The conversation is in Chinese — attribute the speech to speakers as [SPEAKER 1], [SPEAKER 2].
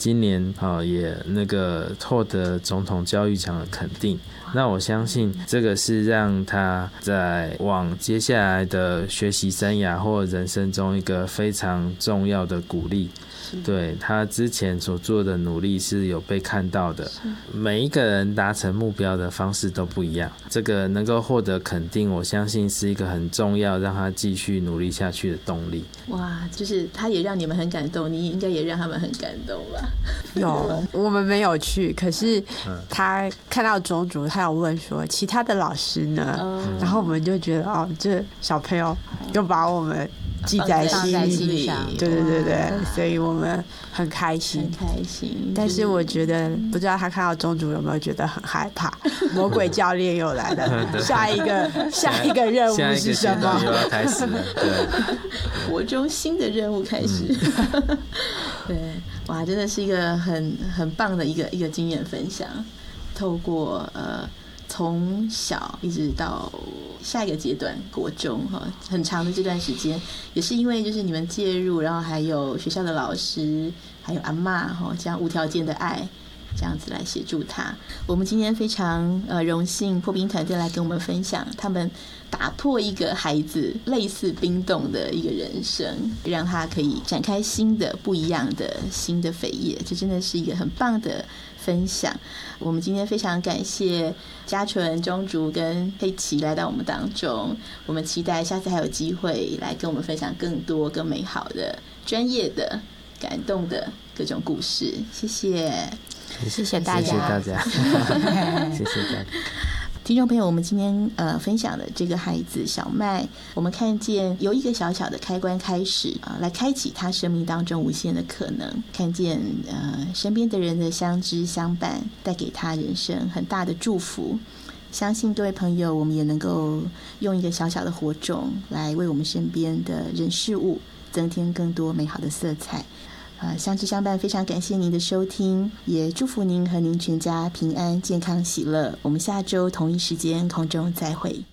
[SPEAKER 1] 今年也那个获得总统教育奖的肯定。那我相信这个是让他在往接下来的学习生涯或人生中一个非常重要的鼓励。对，他之前所做的努力是有被看到的，每一个人达成目标的方式都不一样，这个能够获得肯定，我相信是一个很重要让他继续努力下去的动力。
[SPEAKER 2] 哇，就是他也让你们很感动，你应该也让他们很感动吧？
[SPEAKER 3] 有，我们没有去，可是他看到中竹，他有问说其他的老师呢？然后我们就觉得这小朋友又把我们记在心里，对对对对，所以我们很开心，
[SPEAKER 2] 很开心。
[SPEAKER 3] 但是我觉得，不知道他看到中竹有没有觉得很害怕？魔鬼教练又来了，下一个任务是什么？
[SPEAKER 1] 又要开始了，对，
[SPEAKER 2] 国中新的任务开始。对，哇，真的是一个很棒的一个经验分享，透过从小一直到下一个阶段国中很长的这段时间，也是因为就是你们介入，然后还有学校的老师还有阿嬷这样无条件的爱，这样子来协助他。我们今天非常荣幸破冰团队来跟我们分享他们打破一个孩子类似冰冻的一个人生，让他可以展开新的不一样的新的扉页，这真的是一个很棒的分享。我们今天非常感谢嘉纯、中竹跟佩奇来到我们当中，我们期待下次还有机会来跟我们分享更多更美好的专业的感动的各种故事。谢谢，
[SPEAKER 3] 谢谢大家，
[SPEAKER 1] 谢谢大家，谢谢大家。
[SPEAKER 2] 听众朋友，我们今天分享的这个孩子小麦，我们看见由一个小小的开关开始来开启他生命当中无限的可能，看见身边的人的相知相伴，带给他人生很大的祝福。相信各位朋友，我们也能够用一个小小的火种来为我们身边的人事物增添更多美好的色彩。相知相伴，非常感谢您的收听，也祝福您和您全家平安、健康、喜乐。我们下周同一时间空中再会。